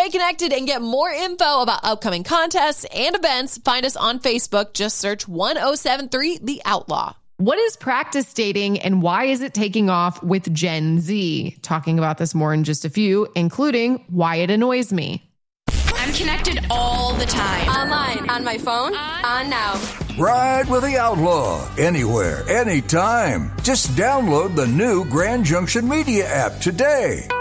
stay connected and get more info about upcoming contests and events, find us on Facebook. Just search 1073 The Outlaw. What is practice dating and why is it taking off with Gen Z? Talking about this more in just a few, including why it annoys me. I'm connected all the time. Online, on my phone, on now. Ride with the Outlaw, anywhere, anytime. Just download the new Grand Junction Media app today.